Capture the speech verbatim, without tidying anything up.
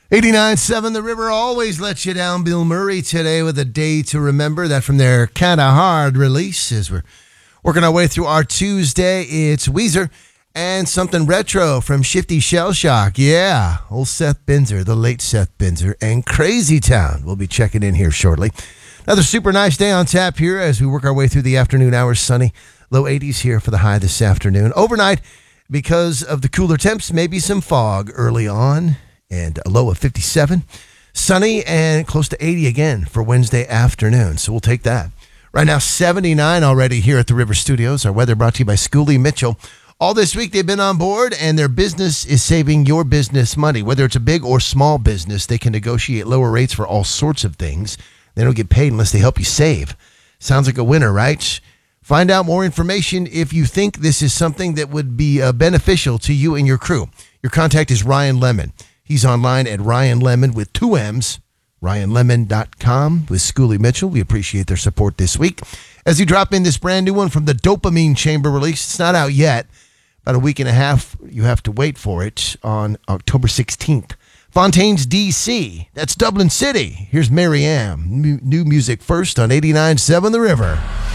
eighty-nine point seven The River always lets you down. Bill Murray today with A Day to Remember. That from their Kinda Hard release. As we're working our way through our Tuesday, it's Weezer and something retro from Shifty Shell Shock. Yeah, old Seth Binzer, the late Seth Binzer, and Crazy Town. We'll be checking in here shortly. Another super nice day on tap here as we work our way through the afternoon hours. Sunny, low eighties here for the high this afternoon. Overnight, because of the cooler temps, maybe some fog early on. And a low of fifty-seven. Sunny and close to eighty again for Wednesday afternoon. So we'll take that. Right now, seventy-nine already here at the River Studios. Our weather brought to you by Schooley Mitchell. All this week they've been on board, and their business is saving your business money. Whether it's a big or small business, they can negotiate lower rates for all sorts of things. They don't get paid unless they help you save. Sounds like a winner, right? Find out more information if you think this is something that would be uh, beneficial to you and your crew. Your contact is Ryan Lemon. He's online at Ryan Lemon with two M's, ryan lemon dot com with Schooley Mitchell. We appreciate their support this week. As you drop in this brand new one from the Dopamine Chamber release, it's not out yet. About a week and a half, you have to wait for it on October sixteenth. Fontaine's D C, that's Dublin City. Here's Mary Ann. New music first on eighty-nine point seven The River.